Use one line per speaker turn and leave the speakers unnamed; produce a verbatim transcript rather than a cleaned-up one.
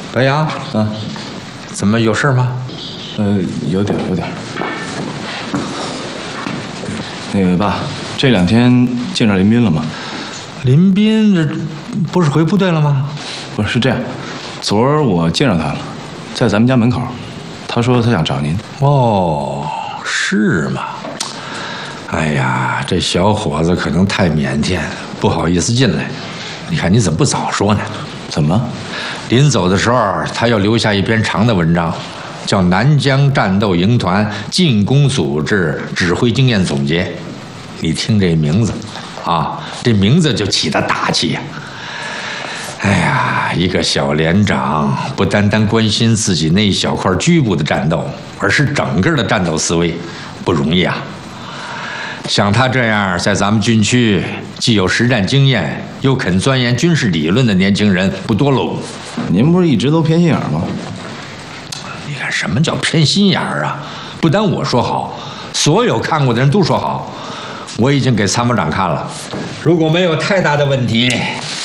白杨，
啊，
怎么有事吗？
呃，有点有点。那个爸，这两天见着林斌了吗？
林斌这不是回部队了吗？
不是，是这样，昨儿我见着他了，在咱们家门口，他说他想找您。
哦，是吗？哎呀，这小伙子可能太腼腆，不好意思进来。你看你怎么不早说呢？
怎么？
临走的时候，他要留下一篇长的文章，叫《南疆战斗营团进攻组织指挥经验总结》。你听这名字，啊，这名字就起得大气呀。哎呀，一个小连长不单单关心自己那一小块局部的战斗，而是整个的战斗思维，不容易啊。像他这样在咱们军区既有实战经验，又肯钻研军事理论的年轻人不多喽。
您不是一直都偏心眼吗？
你看什么叫偏心眼儿啊？不单我说好，所有看过的人都说好。我已经给参谋长看了，如果没有太大的问题，